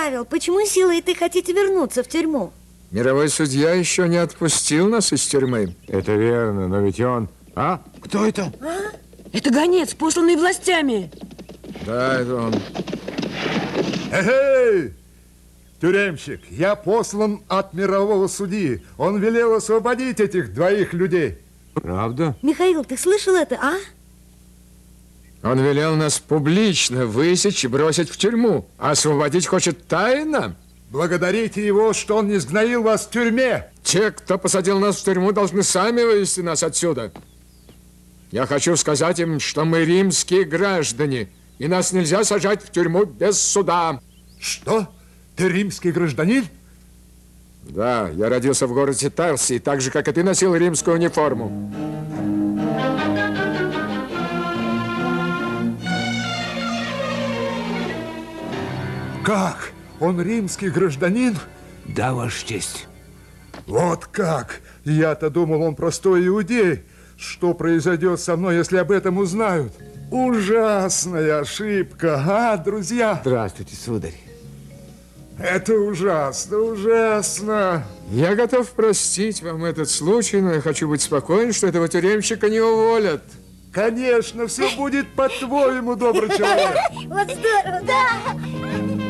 Павел, почему силой ты хотите вернуться в тюрьму? Мировой судья еще не отпустил нас из тюрьмы. Это верно, но ведь он... А? Кто это? Это гонец, посланный властями. Да, это он. Эй! Тюремщик, я послан от мирового судьи. Он велел освободить этих двоих людей. Правда? Михаил, ты слышал это, а? Он велел нас публично высечь и бросить в тюрьму. А освободить хочет тайно. Благодарите его, что он не сгноил вас в тюрьме. Те, кто посадил нас в тюрьму, должны сами вывести нас отсюда. Я хочу сказать им, что мы римские граждане, и нас нельзя сажать в тюрьму без суда. Что? Ты римский гражданин? Да, я родился в городе Тарси, так же, как и ты, носил римскую униформу. Как? Он римский гражданин? Да, Ваша честь. Вот как! Я-то думал, он простой иудей. Что произойдет со мной, если об этом узнают? Ужасная ошибка, а, друзья? Здравствуйте, сударь. Это ужасно, ужасно. Я готов простить вам этот случай, но я хочу быть спокоен, что этого тюремщика не уволят. Конечно, все будет по-твоему, добрый человек. Вот здорово, да!